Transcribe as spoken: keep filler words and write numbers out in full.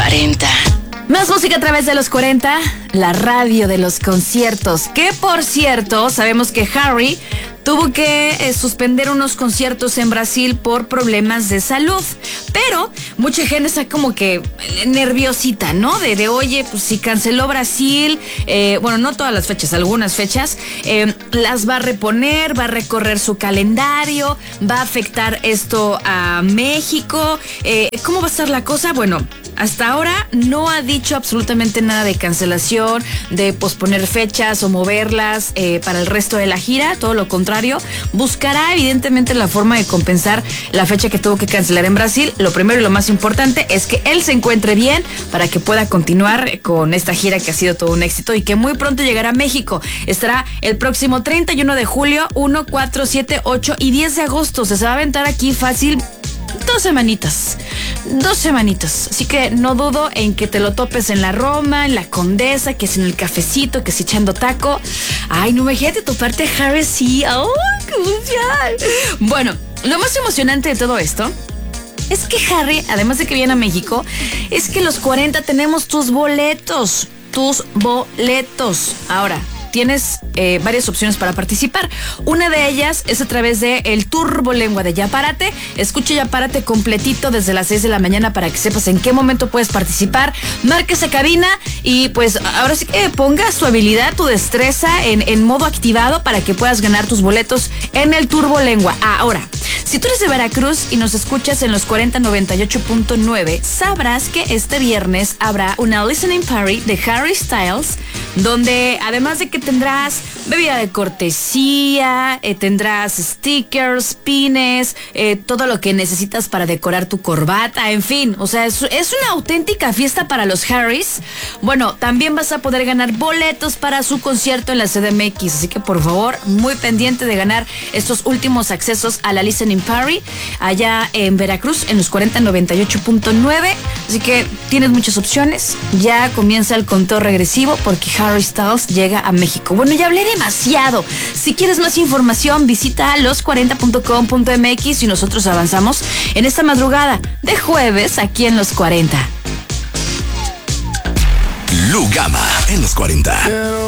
cuarenta. Más música a través de los cuarenta, la radio de los conciertos. Que por cierto, sabemos que Harry tuvo que eh, suspender unos conciertos en Brasil por problemas de salud. Pero mucha gente está como que nerviosita, ¿no? De, de oye, pues si canceló Brasil, eh, bueno, no todas las fechas, algunas fechas, eh, las va a reponer, va a recorrer su calendario, va a afectar esto a México. Eh, ¿Cómo va a estar la cosa? Bueno, hasta ahora no ha dicho absolutamente nada de cancelación, de posponer fechas o moverlas eh, para el resto de la gira. Todo lo contrario, buscará evidentemente la forma de compensar la fecha que tuvo que cancelar en Brasil. Lo primero y lo más importante es que él se encuentre bien para que pueda continuar con esta gira que ha sido todo un éxito y que muy pronto llegará a México. Estará el próximo treinta y uno de julio, uno, cuatro, siete, ocho y diez de agosto. Se va a aventar aquí fácil Dos semanitas, dos semanitas. Así que no dudo en que te lo topes en la Roma, en la Condesa, que es en el cafecito, que es echando taco. Ay, no, imagínate toparte a Harry, sí. ¡Ay, qué emoción! Bueno, lo más emocionante de todo esto es que Harry, además de que viene a México, es que los cuarenta tenemos tus boletos, tus boletos. Ahora, tienes eh, varias opciones para participar. Una de ellas es a través de el Turbolengua de Ya Párate. Escucha Ya Párate completito desde las seis de la mañana para que sepas en qué momento puedes participar. Marca esa cabina y pues ahora sí que pongas tu habilidad, tu destreza en, en modo activado para que puedas ganar tus boletos en el Turbolengua. Ahora, si tú eres de Veracruz y nos escuchas en los cuarenta noventa y ocho punto nueve, sabrás que este viernes habrá una listening party de Harry Styles, donde además de que tendrás bebida de cortesía, eh, tendrás stickers, pines, eh, todo lo que necesitas para decorar tu corbata, en fin, o sea, es, es una auténtica fiesta para los Harrys. Bueno, también vas a poder ganar boletos para su concierto en la C D M X, así que por favor, muy pendiente de ganar estos últimos accesos a la listening party allá en Veracruz, en los cuarenta noventa y ocho punto nueve, así que tienes muchas opciones. Ya comienza el conteo regresivo porque Harry Styles llega a México. Bueno, ya hablé demasiado. Si quieres más información, visita los cuarenta punto com punto m x y nosotros avanzamos en esta madrugada de jueves aquí en los cuarenta. Lugama en los cuarenta.